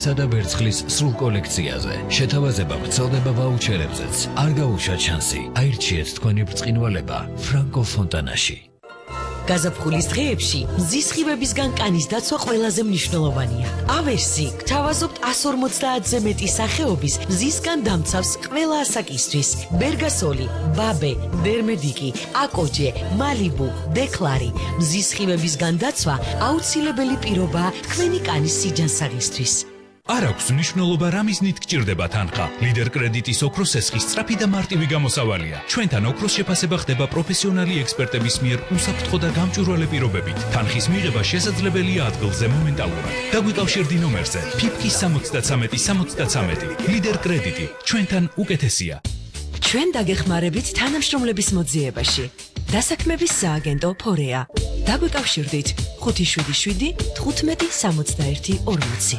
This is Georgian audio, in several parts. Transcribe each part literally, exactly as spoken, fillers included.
სადა ვერცხლის სრულ კოლექციაზე შეთავაზება ვრცელდება ვაუჩერებზეც. არ გაუშვათ შანსი. აირჩიეთ თქვენი ბრწყინვალება ფრანკო ფონტანაში. გაზაფხულის დღეებში მზის სხივებისგან კანის დაცვა ყველაზე მნიშვნელოვანია. ავერსი გთავაზობთ εκατს ორმოცდაათზე მეტი სახეობის მზისგან დამცავს ყველა ასაკისთვის. ბერგასოლი, ბაბე, დერმედიკი, აკოჯე, მალიბუ, დეკლარი. მზის სხივებისგან დაცვა აუცილებელი პირობაა თქვენი კანის სიჯანსაღისთვის. არ აქვს მნიშვნელობა რა მიზნით გჭირდება თანხა. ლიდერ კრედიტის ოქროს სესხი სწრაფი და მარტივი გამოსავალია. ჩვენთან ოქროს შეფასება ხდება პროფესიონალი ექსპერტების მიერ უსაფრთხო და გამჭვირვალე პირობებით. თანხის მიღება შესაძლებელია ადგილზე მომენტალურად. დაგვიკავშირდი ნომერზე ფიფკი სამოცდათრამეტი სამოცდათრამეტი. ლიდერ კრედიტი ჩვენთან უკეთესია. ჩვენ დაგეხმარებით თანამშრომლების მოძიებაში. დასაქმების სააგენტო ფორეა. დაგვიკავშირდით ხუთი შვიდი შვიდი თხუთმეტი სამოცდაერთი ორმოცი.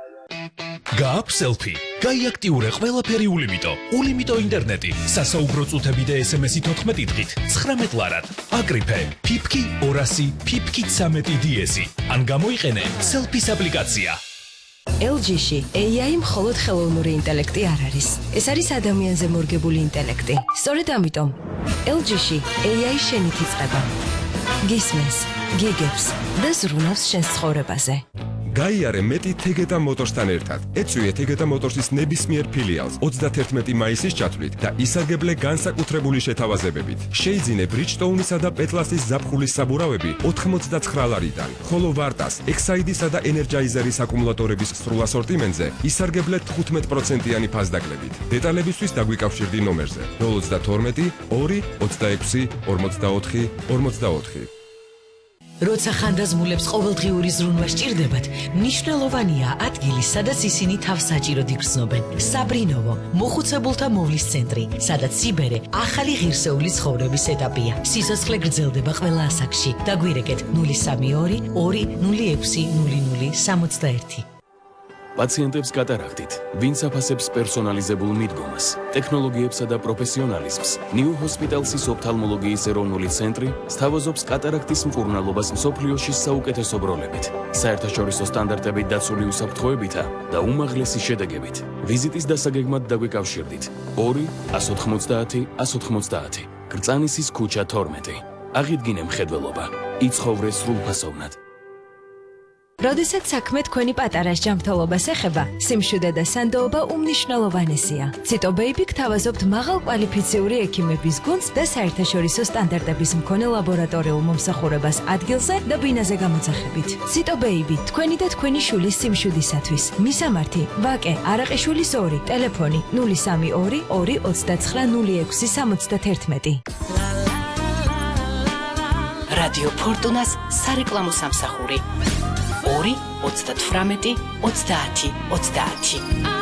გააქვს სელფი. გაიაქტიურე ყველაფერი ულიმიტო. ულიმიტო ინტერნეტი. სასაუბრო წუთები და ესემესი თოთხმეტი დღით ცხრამეტ ლარად. აკრიფე ფიფკი ორასი ფიფკი ცამეტი დიესი. ან გამოიყენე სელფის აპლიკაცია. ელ ჯი-ში ეი აი მხოლოდ ხელოვნური ინტელექტი არ არის. ეს არის ადამიანზე მორგებული ინტელექტი. სწორედ ამიტომ ელ ჯი-ში ეი აი შენით იწყება. გისმენს, გიგებს და ზრუნავს შენს ცხოვრებაზე. გაიარე მეტი თეგეტა მოტორსთან ერთად. ეწვიე თეგეტა მოტორსის ნებისმიერ ფილიალს ოცდათერთმეტი მაისის ჩათვლით და ისარგებლე განსაკუთრებული შეთავაზებებით. შეიძინე ბრიჯტოუნისა და პეტლასის ზაფხულის საბურავები ოთხმოცდაცხრა ლარიდან, ხოლო ვარტას, ექსაიდისა და ენერჯაიზერის აკუმულატორების სრულ ასორტიმენტზე ისარგებლე თხუთმეტ პროცენტიანი ფასდაკლებით. დეტალებისთვის დაგვიკავშირდი ნომერზე ნულ ოცდათორმეტი ორი ოცდაექვსი ორმოცდაოთხი ორმოცდაოთხი. როცა ხანდაზმულებს ყოველდღიური ზრუნვა სჭირდებათ, მნიშვნელოვანია ადგილი, სადაც ისინი თავს საჭიროდ იგრძნობენ. საბრინოვო, მოხუცებულთა მოვლის ცენტრი, სადაც სიბერე ახალი ღირსეული ცხოვრების ეტაპია. სიცოცხლე გრძელდება ყველა ასაკში. დაგვირეკეთ ნული სამი ორი ორი ნული ექვსი ნული ნული სამოცდაერთი. პაციენტებს კატარაქტით, ვინც აფასებს პერსონალიზებულ მიდგომას, ტექნოლოგიებსა და პროფესიონალიზმს, ნიუ ჰოსპიტალსის ოფთალმოლოგიის ეროვნული ცენტრი სთავაზობს კატარაქტის მკურნალობას მსოფლიოში საუკეთესო ბროლებით, საერთაშორისო სტანდარტებით დაცული უსაფრთხოებითა და უმაღლესი შედეგებით. ვიზიტის დასაგეგმად დაგვიკავშირდით ორი ას ოთხმოცდაათი ას ოთხმოცდაათი. გრწანისის ქუჩა თორმეტი. აღიდგინე მხედველობა, იცხოვრე სრულფასოვნად. როდესაც საქმე თქვენი პატარა ჯანმრთელობას ეხება, სიმშვიდე და სანდოობა უმნიშვნელოვანესია. ციტო ბეიბი გთავაზობთ მაღალ კვალიფიციური ექიმების გუნდს და საერთაშორისო სტანდარტების მქონე ლაბორატორიულ მომსახურებას ადგილზე და ბინაზე გამოძახებით. ციტო ბეიბი თქვენი და თქვენი შვილის სიმშვიდისათვის. მისამართი: ვაკე არაყიშვილის ორი, ტელეფონი ნული სამი ორი ორი ოცდაცხრა ნული ექვსი სამოცდათერთმეტი. რადიო ფორტუნას სარეკლამო სამსახური. ორი ოცდათვრამეტი ოცდაათი ოცდაათი.